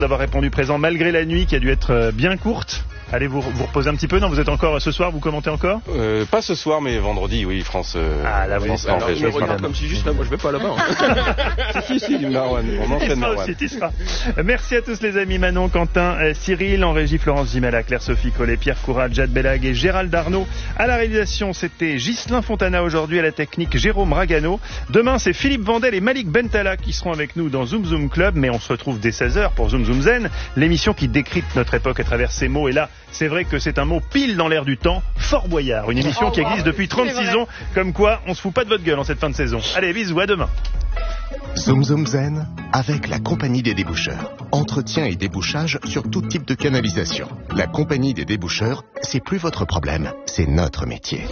D'avoir répondu présent malgré la nuit qui a dû être bien courte. Allez vous reposer un petit peu. Non, vous êtes encore ce soir, vous commentez encore Pas ce soir, mais vendredi, oui, France. Ah là, oui. Alors, je me regarde comme si juste là, moi je vais pas là-bas. si, Marwan, on enchaîne Marwan. Merci à tous les amis, Manon, Quentin, Cyril, en régie Florence Gimala, Claire-Sophie Collet, Pierre Courade, Jade Bellag et Gérald Arnaud. À la réalisation, c'était Ghislain Fontana aujourd'hui, à la technique Jérôme Ragano. Demain, c'est Philippe Vandel et Malik Bentala qui seront avec nous dans Zoom Zoom Club, mais on se retrouve dès 16h pour Zoom Zoom Zen, l'émission qui décrypte notre époque à travers ses mots. Et là, c'est vrai que c'est un mot pile dans l'air du temps, Fort Boyard, une émission qui existe depuis 36 ans, comme quoi on se fout pas de votre gueule en cette fin de saison. Allez, bisous, à demain. Zoom Zoom Zen avec la Compagnie des déboucheurs. Entretien et débouchage sur tout type de canalisation. La Compagnie des déboucheurs, c'est plus votre problème, c'est notre métier.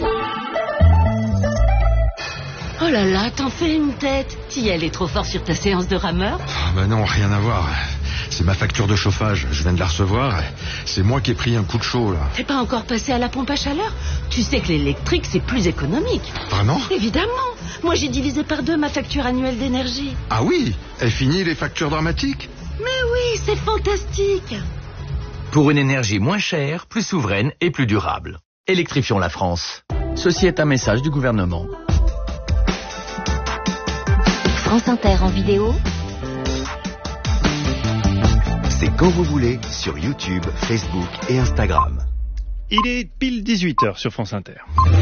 Oh là là, t'en fais une tête. T'y allais trop fort sur ta séance de rameur? Bah non, rien à voir. C'est ma facture de chauffage, je viens de la recevoir. C'est moi qui ai pris un coup de chaud, là. T'es pas encore passé à la pompe à chaleur? Tu sais que l'électrique, c'est plus économique. Vraiment? Évidemment. Moi, j'ai divisé par 2 ma facture annuelle d'énergie. Ah oui? Et fini les factures dramatiques? Mais oui, c'est fantastique. Pour une énergie moins chère, plus souveraine et plus durable. Électrifions la France. Ceci est un message du gouvernement. France Inter en vidéo. C'est quand vous voulez sur YouTube, Facebook et Instagram. Il est pile 18h sur France Inter.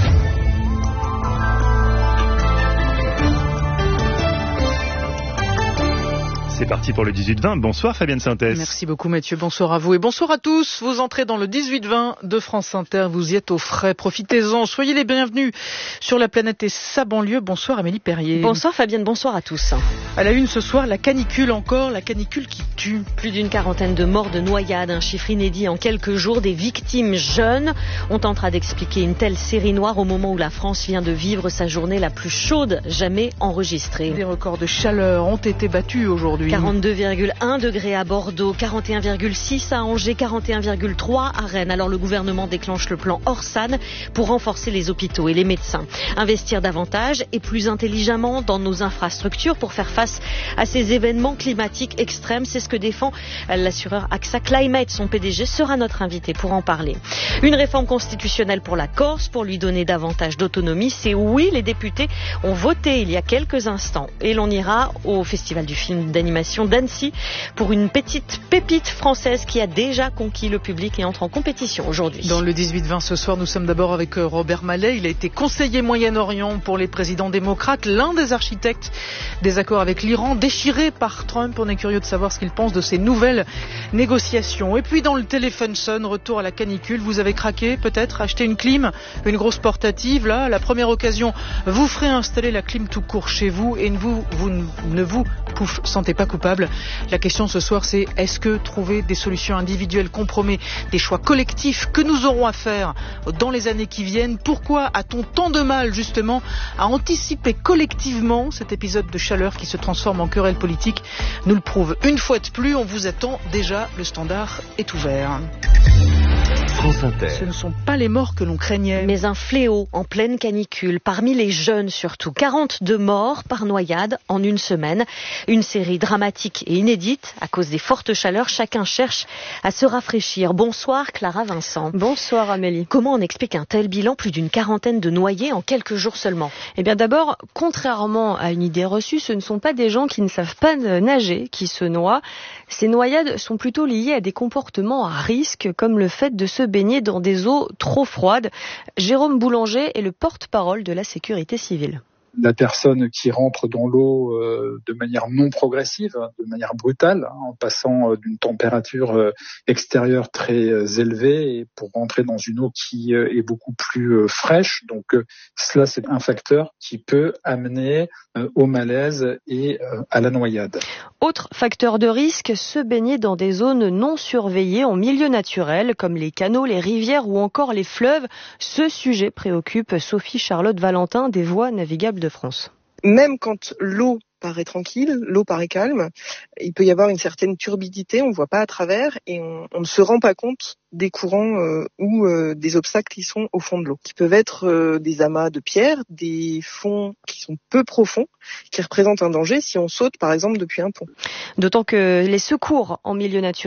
C'est parti pour le 18-20. Bonsoir Fabienne Synthèse. Merci beaucoup Mathieu, bonsoir à vous et bonsoir à tous. Vous entrez dans le 18-20 de France Inter, vous y êtes au frais, profitez-en, soyez les bienvenus sur la planète et sa banlieue. Bonsoir Amélie Perrier. Bonsoir Fabienne, bonsoir à tous. À la une ce soir, la canicule encore, la canicule qui tue. Plus d'une quarantaine de morts de noyade, un chiffre inédit en quelques jours. Des victimes jeunes. On tentera d'expliquer une telle série noire au moment où la France vient de vivre sa journée la plus chaude jamais enregistrée. Des records de chaleur ont été battus aujourd'hui. 42,1 degrés à Bordeaux, 41,6 à Angers, 41,3 à Rennes. Alors le gouvernement déclenche le plan Orsan pour renforcer les hôpitaux et les médecins. Investir davantage et plus intelligemment dans nos infrastructures pour faire face à ces événements climatiques extrêmes. C'est ce que défend l'assureur AXA Climate. Son PDG sera notre invité pour en parler. Une réforme constitutionnelle pour la Corse, pour lui donner davantage d'autonomie. C'est oui, les députés ont voté il y a quelques instants. Et l'on ira au Festival du film d'animation d'Annecy pour une petite pépite française qui a déjà conquis le public et entre en compétition aujourd'hui. Dans le 18-20 ce soir, nous sommes d'abord avec Robert Mallet. Il a été conseiller Moyen-Orient pour les présidents démocrates, l'un des architectes des accords avec l'Iran, déchiré par Trump. On est curieux de savoir ce qu'il pense de ces nouvelles négociations. Et puis dans le téléphone sonne, retour à la canicule. Vous avez craqué peut-être, acheté une clim, une grosse portative. Là, à la première occasion, vous ferez installer la clim tout court chez vous et vous ne vous sentez pas coupable. La question ce soir, c'est est-ce que trouver des solutions individuelles compromet des choix collectifs que nous aurons à faire dans les années qui viennent? Pourquoi a-t-on tant de mal justement à anticiper collectivement cet épisode de chaleur qui se transforme en querelle politique? Nous le prouve une fois de plus, on vous attend déjà, le standard est ouvert. France Inter. Ce ne sont pas les morts que l'on craignait, mais un fléau en pleine canicule, parmi les jeunes surtout. 42 morts par noyade en une semaine. Une série dramatique et inédite à cause des fortes chaleurs. Chacun cherche à se rafraîchir. Bonsoir Clara Vincent. Bonsoir Amélie. Comment on explique un tel bilan? Plus d'une quarantaine de noyés en quelques jours seulement. Eh bien d'abord, contrairement à une idée reçue, ce ne sont pas des gens qui ne savent pas nager qui se noient. Ces noyades sont plutôt liées à des comportements à risque, comme le fait de se baigner dans des eaux trop froides. Jérôme Boulanger est le porte-parole de la sécurité civile. La personne qui rentre dans l'eau de manière non progressive, de manière brutale, en passant d'une température extérieure très élevée et pour rentrer dans une eau qui est beaucoup plus fraîche. Donc cela, c'est un facteur qui peut amener au malaise et à la noyade. Autre facteur de risque, se baigner dans des zones non surveillées en milieu naturel, comme les canaux, les rivières ou encore les fleuves. Ce sujet préoccupe Sophie Charlotte Valentin des Voies navigables de France. Même quand l'eau paraît tranquille, l'eau paraît calme. Il peut y avoir une certaine turbidité, on ne voit pas à travers et on ne se rend pas compte des courants ou des obstacles qui sont au fond de l'eau, qui peuvent être des amas de pierres, des fonds qui sont peu profonds, qui représentent un danger si on saute par exemple depuis un pont. D'autant que les secours en milieu naturel